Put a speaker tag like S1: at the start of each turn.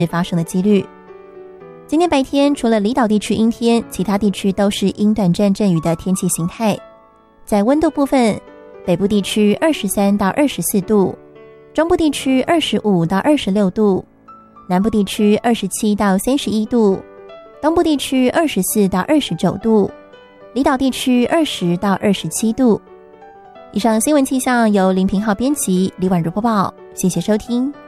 S1: 发生的几率。今天白天除了离岛地区阴天，其他地区都是阴短暂阵雨的天气形态。在温度部分，北部地区23到24度，中部地区25到26度，南部地区27到31度，东部地区24到29度，离岛地区20到27度。以上新闻气象由林平浩编辑，李婉如播报，谢谢收听。